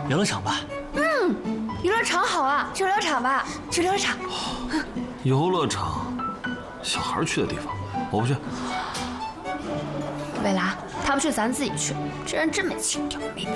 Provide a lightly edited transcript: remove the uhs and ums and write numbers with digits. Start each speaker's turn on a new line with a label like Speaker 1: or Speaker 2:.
Speaker 1: 游乐场吧。
Speaker 2: 游乐场好啊，去游乐场吧，去游乐场。
Speaker 3: 游乐场，小孩去的地方，我不去。
Speaker 2: 薇拉，他不去，咱自己去。这人真没情调，没